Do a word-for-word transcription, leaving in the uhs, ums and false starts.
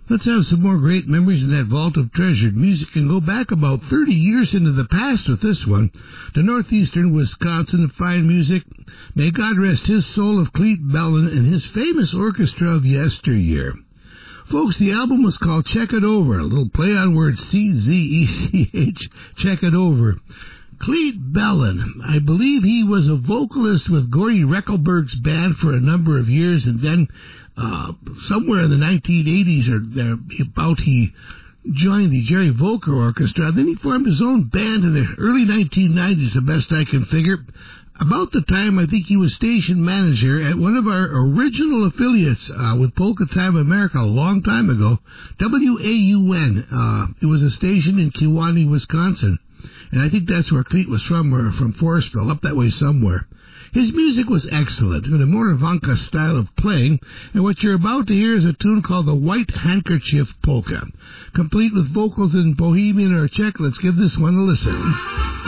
Let's have some more great memories in that vault of treasured music and go back about thirty years into the past with this one. To northeastern Wisconsin, fine music. May God rest his soul of Clete Bellin and his famous orchestra of yesteryear. Folks, the album was called Check It Over, a little play on words C Z E C H, Check It Over. Clete Bellin, I believe he was a vocalist with Gordy Reckelberg's band for a number of years, and then uh, somewhere in the nineteen eighties or thereabout he joined the Jerry Volker Orchestra. Then he formed his own band in the early nineteen nineties, the best I can figure. About the time, I think he was station manager at one of our original affiliates uh, with Polka Time America a long time ago, W A U N. Uh, it was a station in Kewaunee, Wisconsin. And I think that's where Clete was from, or from Forestville, up that way somewhere. His music was excellent, with a Moravanka style of playing, and what you're about to hear is a tune called the White Handkerchief Polka. Complete with vocals in Bohemian or Czech, let's give this one a listen.